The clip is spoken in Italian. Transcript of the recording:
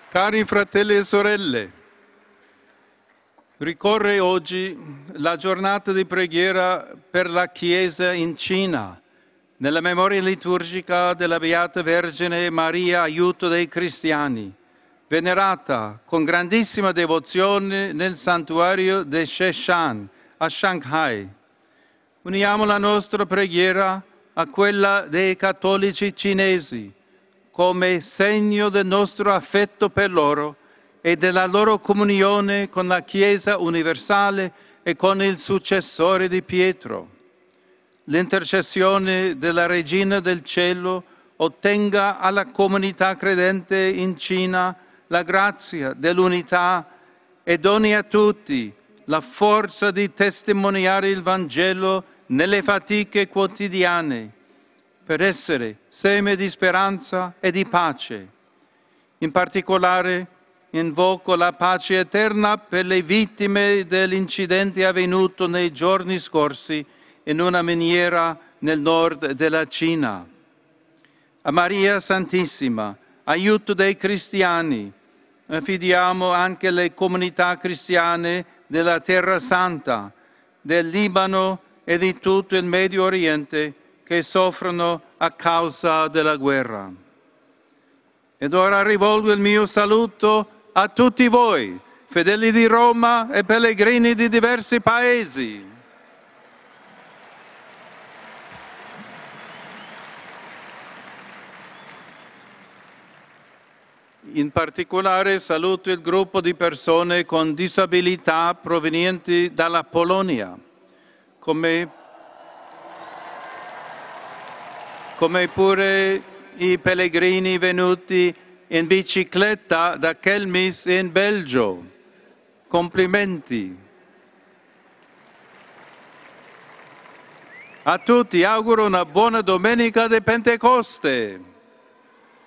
Cari fratelli e sorelle, ricorre oggi la giornata di preghiera per la Chiesa in Cina, nella memoria liturgica della Beata Vergine Maria, aiuto dei cristiani, venerata con grandissima devozione nel santuario di Sheshan a Shanghai. Uniamo la nostra preghiera a quella dei cattolici cinesi, come segno del nostro affetto per loro e della loro comunione con la Chiesa universale e con il successore di Pietro. L'intercessione della Regina del Cielo ottenga alla comunità credente in Cina la grazia dell'unità e doni a tutti la forza di testimoniare il Vangelo nelle fatiche quotidiane, per essere seme di speranza e di pace. In particolare invoco la pace eterna per le vittime dell'incidente avvenuto nei giorni scorsi in una miniera nel nord della Cina. A Maria Santissima, aiuto dei cristiani, affidiamo anche le comunità cristiane della Terra Santa, del Libano e di tutto il Medio Oriente che soffrono a causa della guerra. Ed ora rivolgo il mio saluto a tutti voi, fedeli di Roma e pellegrini di diversi paesi. In particolare saluto il gruppo di persone con disabilità provenienti dalla Polonia, come pure i pellegrini venuti in bicicletta da Kelmis in Belgio. Complimenti. A tutti auguro una buona domenica di Pentecoste.